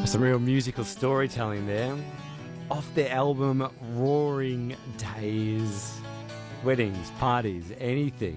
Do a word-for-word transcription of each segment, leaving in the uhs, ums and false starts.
Some real musical storytelling there. Off their album Roaring Days. Weddings, parties, anything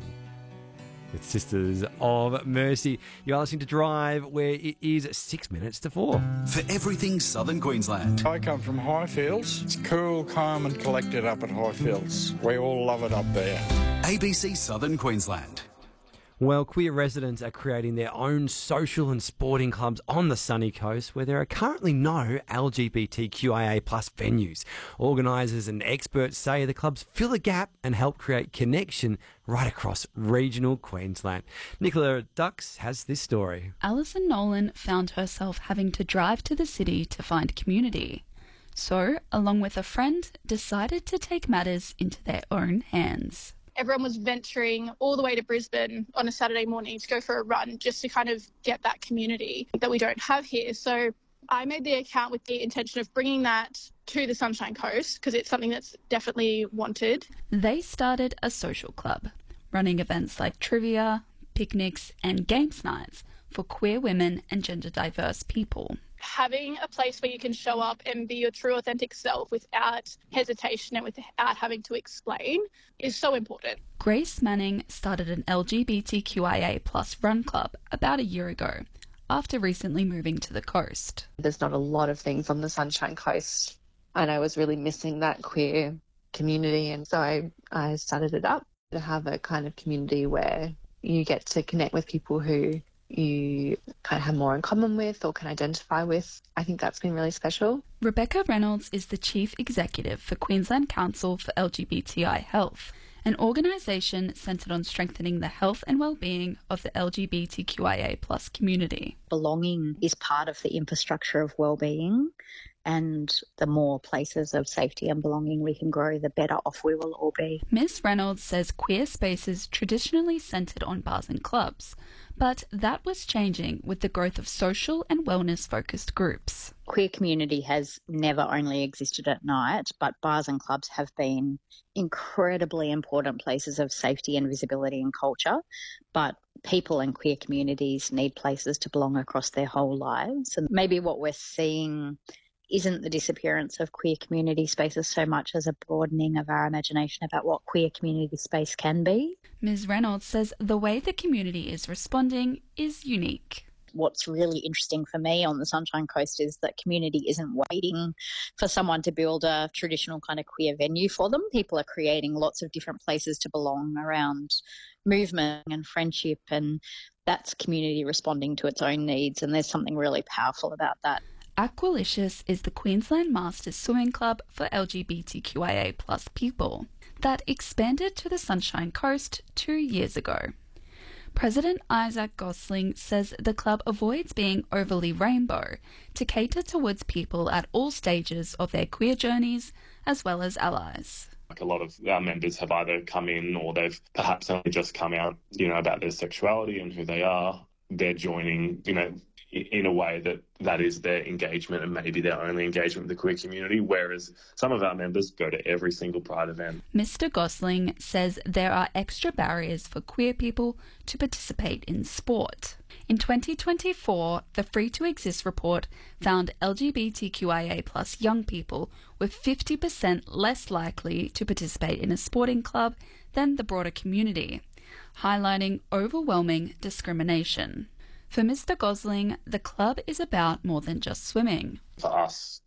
with Sisters of Mercy. You're listening to Drive, where it is six minutes to four. For everything Southern Queensland. I come from Highfields. It's cool, calm and collected up at Highfields. We all love it up there. A B C Southern Queensland. Well, queer residents are creating their own social and sporting clubs on the sunny coast where there are currently no L G B T Q I A plus venues. Organisers and experts say the clubs fill a gap and help create connection right across regional Queensland. Nicola Dux has this story. Alison Nolan found herself having to drive to the city to find community. So, along with a friend, decided to take matters into their own hands. Everyone was venturing all the way to Brisbane on a Saturday morning to go for a run just to kind of get that community that we don't have here. So I made the account with the intention of bringing that to the Sunshine Coast because it's something that's definitely wanted. They started a social club, running events like trivia, picnics and games nights for queer women and gender diverse people. Having a place where you can show up and be your true authentic self without hesitation and without having to explain is so important. Grace Manning started an L G B T Q I A plus run club about a year ago after recently moving to the coast. There's not a lot of things on the Sunshine Coast and I was really missing that queer community, and so I, I started it up to have a kind of community where you get to connect with people who you kind of have more in common with or can identify with. I think that's been really special. Rebecca Reynolds is the Chief Executive for Queensland Council for L G B T I Health, an organisation centred on strengthening the health and well-being of the L G B T Q I A plus community. Belonging is part of the infrastructure of well-being, and the more places of safety and belonging we can grow, the better off we will all be. Miss Reynolds says queer spaces traditionally centred on bars and clubs, but that was changing with the growth of social and wellness-focused groups. Queer community has never only existed at night, but bars and clubs have been incredibly important places of safety and visibility and culture. But people and queer communities need places to belong across their whole lives. And maybe what we're seeing isn't the disappearance of queer community spaces so much as a broadening of our imagination about what queer community space can be. Miz Reynolds says the way the community is responding is unique. What's really interesting for me on the Sunshine Coast is that community isn't waiting for someone to build a traditional kind of queer venue for them. People are creating lots of different places to belong around movement and friendship, and that's community responding to its own needs, and there's something really powerful about that. Aqualicious is the Queensland Masters Swimming Club for L G B T Q I A plus people that expanded to the Sunshine Coast two years ago. President Isaac Gosling says the club avoids being overly rainbow to cater towards people at all stages of their queer journeys as well as allies. Like a lot of our members have either come in or they've perhaps only just come out, you know, about their sexuality and who they are. They're joining, you know, in a way that that is their engagement and maybe their only engagement with the queer community, whereas some of our members go to every single Pride event. Mister Gosling says there are extra barriers for queer people to participate in sport. In twenty twenty-four, the Free to Exist report found L G B T Q I A plus young people were fifty percent less likely to participate in a sporting club than the broader community, highlighting overwhelming discrimination. For Mister Gosling, the club is about more than just swimming. For us,